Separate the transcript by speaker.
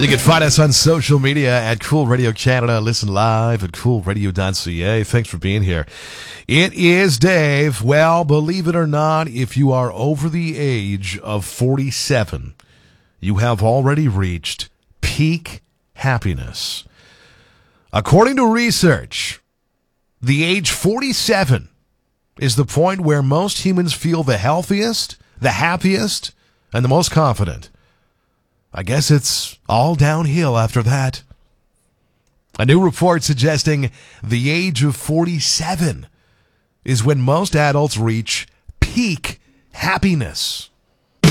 Speaker 1: You can find us on social media at Cool Radio Canada. Listen live at coolradio.ca. Thanks for being here. It is Dave. Well, believe it or not, if you are over the age of 47, you have already reached peak happiness. According to research, the age 47 is the point where most humans feel the healthiest, the happiest, and the most confident. I guess it's all downhill after that. A new report suggesting the age of 47 is when most adults reach peak happiness.